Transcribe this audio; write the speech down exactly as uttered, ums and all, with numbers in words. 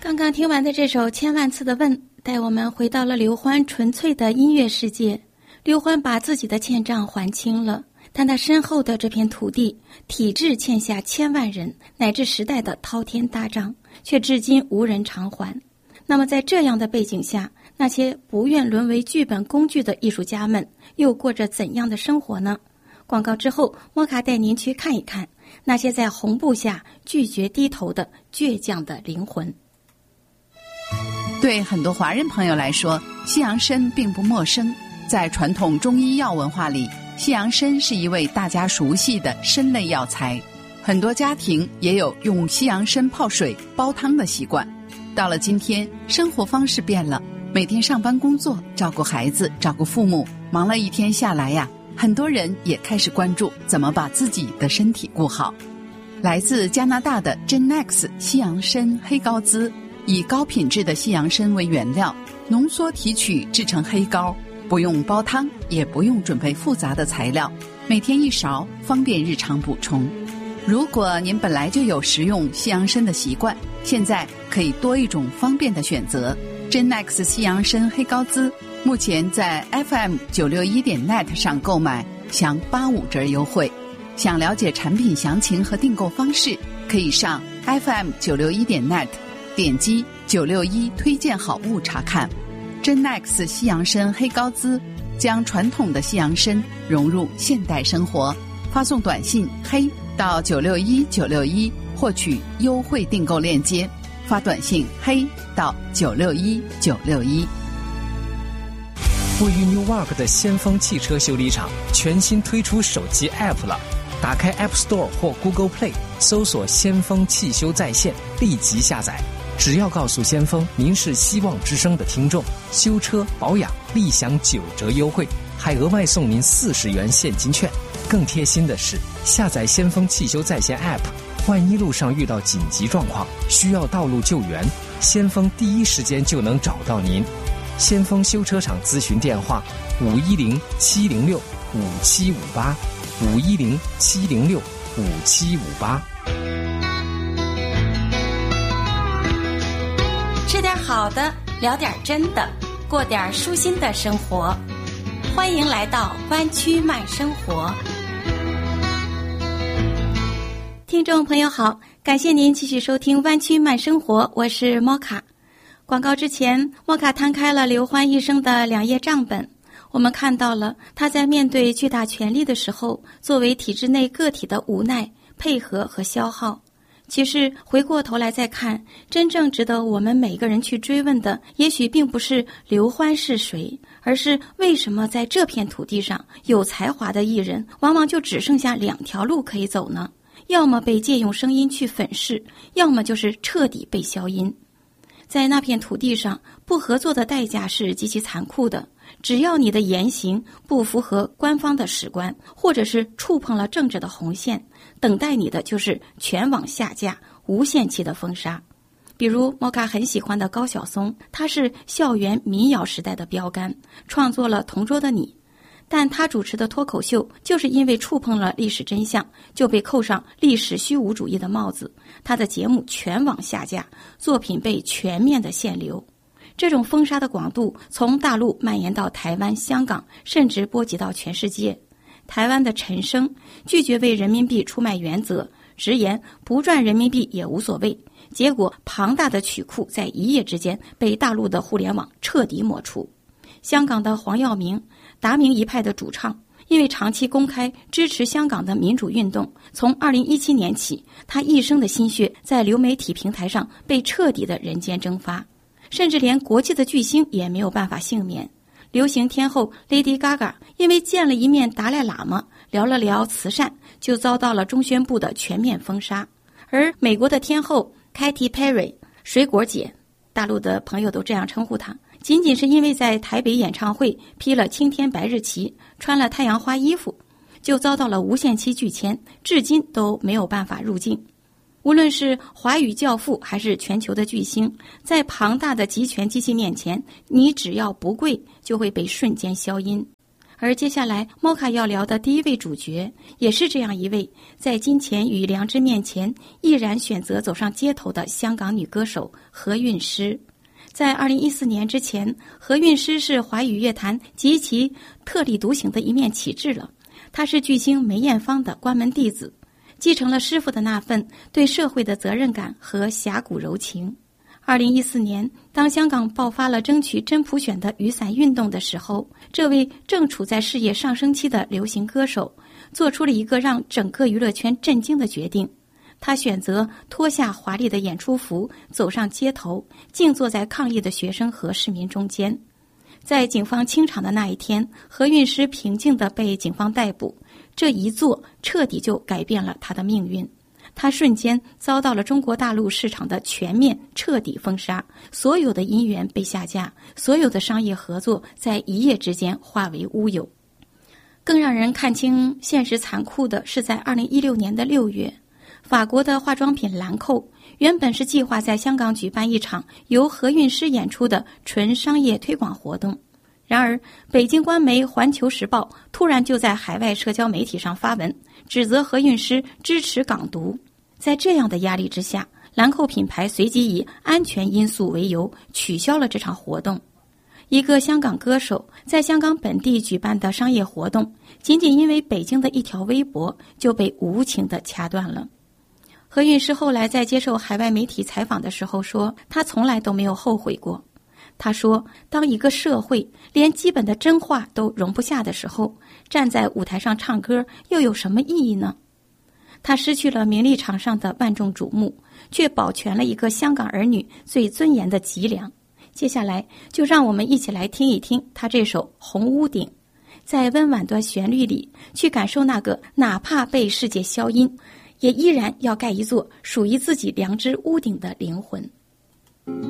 刚刚听完的这首《千万次的问》，带我们回到了刘欢纯粹的音乐世界。刘欢把自己的欠账还清了，但他身后的这片土地，体制欠下千万人乃至时代的滔天大账，却至今无人偿还。那么在这样的背景下，那些不愿沦为剧本工具的艺术家们又过着怎样的生活呢？广告之后，莫卡带您去看一看那些在红布下拒绝低头的倔强的灵魂。 对很多华人朋友来说，西洋参并不陌生。在传统中医药文化里，西洋参是一味大家熟悉的参类药材，很多家庭也有用西洋参泡水煲汤的习惯。到了今天，生活方式变了，每天上班工作，照顾孩子，照顾父母，忙了一天下来呀，很多人也开始关注怎么把自己的身体顾好。来自加拿大的 Genex 西洋参黑膏滋，以高品质的西洋参为原料，浓缩提取制成黑膏，不用煲汤，也不用准备复杂的材料，每天一勺，方便日常补充。如果您本来就有食用西洋参的习惯，现在可以多一种方便的选择。Genex 西洋参黑膏滋目前在 F M 九六一点 net 上购买，享八五折优惠。想了解产品详情和订购方式，可以上 F M 九六一点 net， 点击九六一推荐好物查看。Genex 西洋参黑膏滋将传统的西洋参融入现代生活，发送短信黑到九六一九六一获取优惠订购链接，发短信黑到九六一九六一。 位于 Newark 的先锋汽车修理厂全新推出手机 App 了，打开 App Store 或 Google Play， 搜索先锋汽修在线，立即下载。只要告诉先锋您是希望之声的听众，修车保养立享九折优惠，还额外送您四十元现金券。更贴心的是，下载先锋汽修在线 App， 万一路上遇到紧急状况，需要道路救援，先锋第一时间就能找到您。先锋修车厂咨询电话：五一零七零六五七五八，五一零七零六五七五八。 吃点好的，聊点真的，过点舒心的生活。欢迎来到湾区慢生活。听众朋友好，感谢您继续收听湾区慢生活，我是莫卡。广告之前，莫卡摊开了刘欢一生的两页账本，我们看到了他在面对巨大权力的时候，作为体制内个体的无奈、配合和消耗。其实回过头来再看，真正值得我们每个人去追问的，也许并不是刘欢是谁，而是为什么在这片土地上有才华的艺人往往就只剩下两条路可以走呢？要么被借用声音去粉饰，要么就是彻底被消音。在那片土地上，不合作的代价是极其残酷的，只要你的言行不符合官方的史观，或者是触碰了政治的红线，等待你的就是全网下架、无限期的封杀。比如莫卡很喜欢的高晓松，他是校园民谣时代的标杆，创作了《同桌的你》，但他主持的脱口秀就是因为触碰了历史真相，就被扣上历史虚无主义的帽子，他的节目全网下架，作品被全面的限流。这种封杀的广度从大陆蔓延到台湾、香港，甚至波及到全世界。台湾的陈升拒绝为人民币出卖原则，直言不赚人民币也无所谓，结果庞大的曲库在一夜之间被大陆的互联网彻底抹除。香港的黄耀明，达明一派的主唱，因为长期公开支持香港的民主运动，从二零一七年起，他一生的心血在流媒体平台上被彻底的人间蒸发，甚至连国际的巨星也没有办法幸免。流行天后 Lady Gaga 因为见了一面达赖喇嘛，聊了聊慈善，就遭到了中宣部的全面封杀。而美国的天后 Katy Perry 水果姐，大陆的朋友都这样称呼她，仅仅是因为在台北演唱会披了青天白日旗，穿了太阳花衣服，就遭到了无限期拒签，至今都没有办法入境。无论是华语教父还是全球的巨星，在庞大的集权机器面前，你只要不跪就会被瞬间消音。 而接下来莫卡要聊的第一位主角，也是这样一位在金钱与良知面前毅然选择走上街头的香港女歌手何韵诗。在二零一四年之前，何韵诗是华语乐坛极其特立独行的一面旗帜了。她是巨星梅艳芳的关门弟子，继承了师傅的那份对社会的责任感和侠骨柔情。二零一四年，当香港爆发了争取真普选的雨伞运动的时候，这位正处在事业上升期的流行歌手做出了一个让整个娱乐圈震惊的决定。他选择脱下华丽的演出服，走上街头，静坐在抗议的学生和市民中间。在警方清场的那一天，何韵诗平静地被警方逮捕，这一坐彻底就改变了他的命运。他瞬间遭到了中国大陆市场的全面彻底封杀，所有的姻缘被下架，所有的商业合作在一夜之间化为乌有。更让人看清现实残酷的是，在二零一六年的六月，法国的化妆品兰蔻原本是计划在香港举办一场由何韵诗演出的纯商业推广活动，然而北京官媒《环球时报》突然就在海外社交媒体上发文，指责何韵诗支持港独。在这样的压力之下，兰蔻品牌随即以安全因素为由取消了这场活动。一个香港歌手在香港本地举办的商业活动，仅仅因为北京的一条微博就被无情地掐断了。何韵诗后来在接受海外媒体采访的时候说，她从来都没有后悔过。她说，当一个社会连基本的真话都容不下的时候，站在舞台上唱歌又有什么意义呢？她失去了名利场上的万众瞩目，却保全了一个香港儿女最尊严的脊梁。接下来就让我们一起来听一听她这首《红屋顶》，在温婉的旋律里去感受那个哪怕被世界消音，也依然要盖一座属于自己良知屋顶的灵魂。